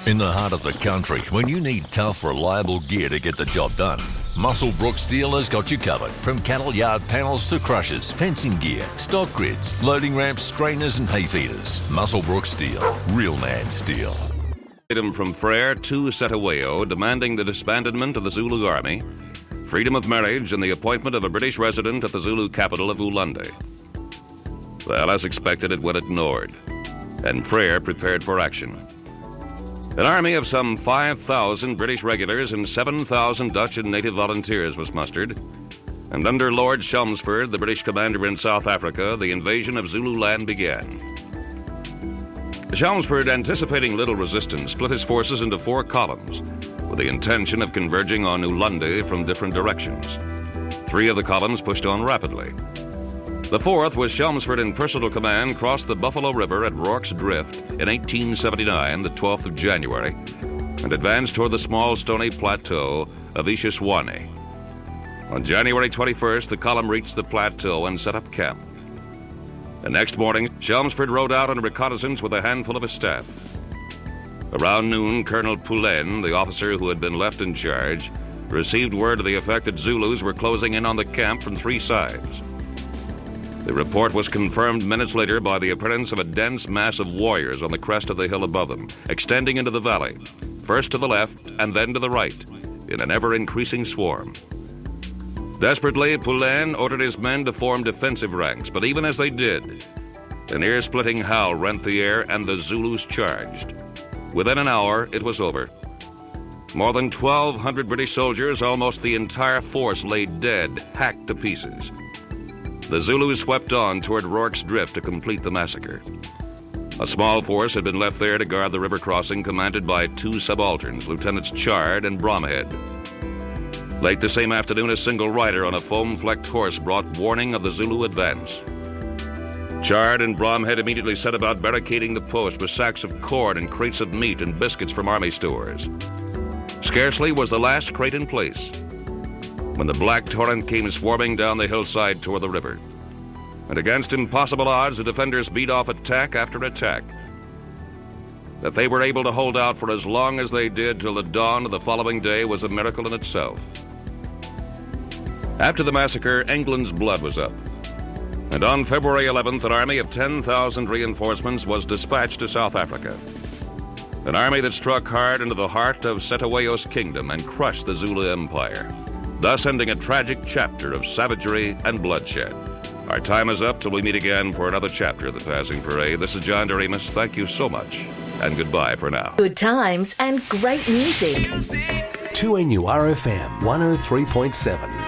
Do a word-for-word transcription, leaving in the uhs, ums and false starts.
In the heart of the country, when you need tough, reliable gear to get the job done, Muswellbrook Steel has got you covered. From cattle yard panels to crushers, fencing gear, stock grids, loading ramps, strainers and hay feeders. Muswellbrook Steel. Real man steel. Freedom from Frere to Setaweo, demanding the disbandment of the Zulu Army, freedom of marriage and the appointment of a British resident at the Zulu capital of Ulande. Well, as expected, it went ignored, and Frere prepared for action. An army of some five thousand British regulars and seven thousand Dutch and native volunteers was mustered, and under Lord Chelmsford, the British commander in South Africa, the invasion of Zululand began. Chelmsford, anticipating little resistance, split his forces into four columns with the intention of converging on Ulande from different directions. Three of the columns pushed on rapidly. The fourth, with Chelmsford in personal command, crossed the Buffalo River at Rorke's Drift in eighteen seventy-nine, the twelfth of January, and advanced toward the small stony plateau of Ishishwane. On January twenty-first, the column reached the plateau and set up camp. The next morning, Chelmsford rode out on a reconnaissance with a handful of his staff. Around noon, Colonel Poulain, the officer who had been left in charge, received word to the effect that Zulus were closing in on the camp from three sides. The report was confirmed minutes later by the appearance of a dense mass of warriors on the crest of the hill above them, extending into the valley, first to the left and then to the right, in an ever-increasing swarm. Desperately, Poulain ordered his men to form defensive ranks, but even as they did, an ear-splitting howl rent the air and the Zulus charged. Within an hour, it was over. More than twelve hundred British soldiers, almost the entire force, lay dead, hacked to pieces. The Zulus swept on toward Rorke's Drift to complete the massacre. A small force had been left there to guard the river crossing, commanded by two subalterns, Lieutenants Chard and Bromhead. Late the same afternoon, a single rider on a foam-flecked horse brought warning of the Zulu advance. Chard and Bromhead immediately set about barricading the post with sacks of corn and crates of meat and biscuits from army stores. Scarcely was the last crate in place when the black torrent came swarming down the hillside toward the river. And against impossible odds, the defenders beat off attack after attack. That they were able to hold out for as long as they did till the dawn of the following day was a miracle in itself. After the massacre, England's blood was up. And on February eleventh, an army of ten thousand reinforcements was dispatched to South Africa. An army that struck hard into the heart of Setaweo's kingdom and crushed the Zulu Empire, thus ending a tragic chapter of savagery and bloodshed. Our time is up till we meet again for another chapter of The Passing Parade. This is John Doremus. Thank you so much, and goodbye for now. Good times and great music. two N U R F M one oh three point seven.